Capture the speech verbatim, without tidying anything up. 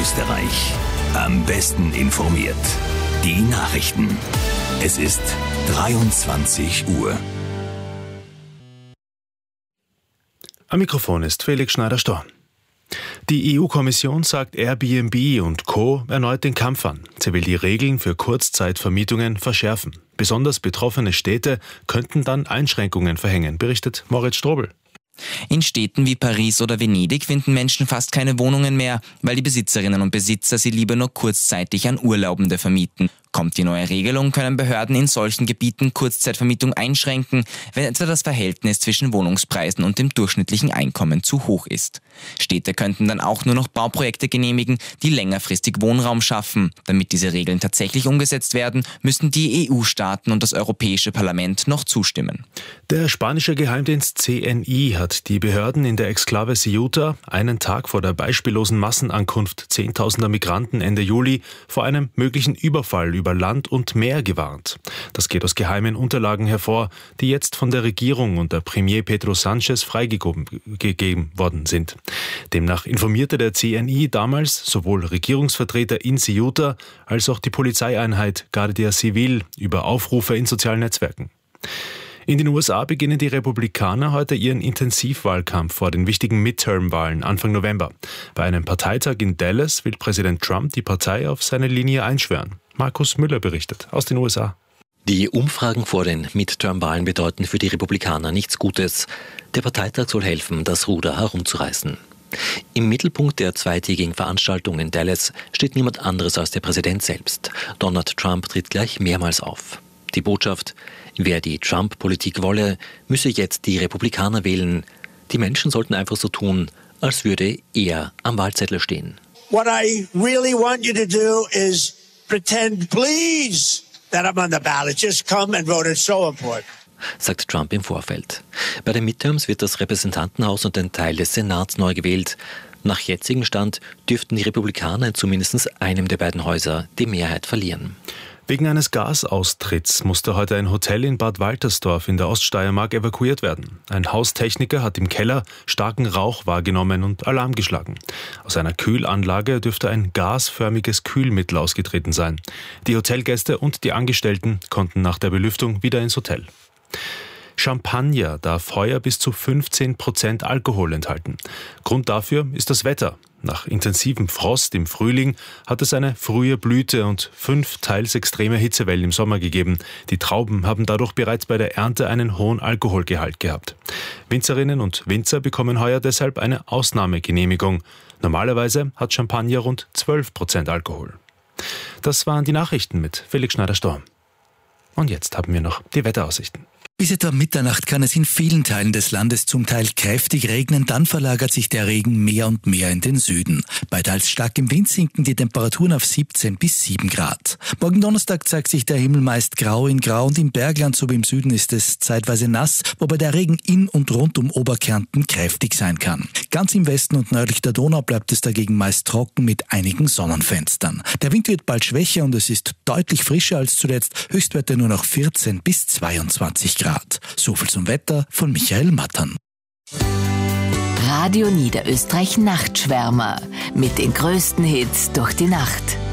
Niederösterreich. Am besten informiert. Die Nachrichten. Es ist dreiundzwanzig Uhr. Am Mikrofon ist Felix Schneider-Storr. Die E U-Kommission sagt Airbnb und Co. erneut den Kampf an. Sie will die Regeln für Kurzzeitvermietungen verschärfen. Besonders betroffene Städte könnten dann Einschränkungen verhängen, berichtet Moritz Strobel. In Städten wie Paris oder Venedig finden Menschen fast keine Wohnungen mehr, weil die Besitzerinnen und Besitzer sie lieber nur kurzzeitig an Urlaubende vermieten. Kommt die neue Regelung, können Behörden in solchen Gebieten Kurzzeitvermietung einschränken, wenn etwa das Verhältnis zwischen Wohnungspreisen und dem durchschnittlichen Einkommen zu hoch ist. Städte könnten dann auch nur noch Bauprojekte genehmigen, die längerfristig Wohnraum schaffen. Damit diese Regeln tatsächlich umgesetzt werden, müssen die E U-Staaten und das Europäische Parlament noch zustimmen. Der spanische Geheimdienst C N I hat die Behörden in der Exklave Ceuta einen Tag vor der beispiellosen Massenankunft zehntausender Migranten Ende Juli vor einem möglichen Überfall über Land und Meer gewarnt. Das geht aus geheimen Unterlagen hervor, die jetzt von der Regierung unter Premier Pedro Sánchez freigegeben worden sind. Demnach informierte der C N I damals sowohl Regierungsvertreter in Ceuta als auch die Polizeieinheit Guardia Civil über Aufrufe in sozialen Netzwerken. In den U S A beginnen die Republikaner heute ihren Intensivwahlkampf vor den wichtigen Midterm-Wahlen Anfang November. Bei einem Parteitag in Dallas will Präsident Trump die Partei auf seine Linie einschwören. Markus Müller berichtet aus den U S A. Die Umfragen vor den Midterm-Wahlen bedeuten für die Republikaner nichts Gutes. Der Parteitag soll helfen, das Ruder herumzureißen. Im Mittelpunkt der zweitägigen Veranstaltung in Dallas steht niemand anderes als der Präsident selbst. Donald Trump tritt gleich mehrmals auf. Die Botschaft: Wer die Trump-Politik wolle, müsse jetzt die Republikaner wählen. Die Menschen sollten einfach so tun, als würde er am Wahlzettel stehen. What I really want you to do is pretend, please, that I'm on the ballot. Just come and vote. It's so important. Sagt Trump im Vorfeld. Bei den Midterms wird das Repräsentantenhaus und ein Teil des Senats neu gewählt. Nach jetzigem Stand dürften die Republikaner in zumindest einem der beiden Häuser die Mehrheit verlieren. Wegen eines Gasaustritts musste heute ein Hotel in Bad Waltersdorf in der Oststeiermark evakuiert werden. Ein Haustechniker hat im Keller starken Rauch wahrgenommen und Alarm geschlagen. Aus einer Kühlanlage dürfte ein gasförmiges Kühlmittel ausgetreten sein. Die Hotelgäste und die Angestellten konnten nach der Belüftung wieder ins Hotel. Champagner darf heuer bis zu fünfzehn Prozent Alkohol enthalten. Grund dafür ist das Wetter. Nach intensivem Frost im Frühling hat es eine frühe Blüte und fünf teils extreme Hitzewellen im Sommer gegeben. Die Trauben haben dadurch bereits bei der Ernte einen hohen Alkoholgehalt gehabt. Winzerinnen und Winzer bekommen heuer deshalb eine Ausnahmegenehmigung. Normalerweise hat Champagner rund zwölf Prozent Alkohol. Das waren die Nachrichten mit Felix Schneider-Storr. Und jetzt haben wir noch die Wetteraussichten. Bis etwa Mitternacht kann es in vielen Teilen des Landes zum Teil kräftig regnen, dann verlagert sich der Regen mehr und mehr in den Süden. Bei teils starkem Wind sinken die Temperaturen auf siebzehn bis sieben Grad. Morgen Donnerstag zeigt sich der Himmel meist grau in grau und im Bergland sowie im Süden ist es zeitweise nass, wobei der Regen in und rund um Oberkärnten kräftig sein kann. Ganz im Westen und nördlich der Donau bleibt es dagegen meist trocken mit einigen Sonnenfenstern. Der Wind wird bald schwächer und es ist deutlich frischer als zuletzt, Höchstwerte nur noch vierzehn bis zweiundzwanzig Grad. So viel zum Wetter von Michael Mattern. Radio Niederösterreich Nachtschwärmer mit den größten Hits durch die Nacht.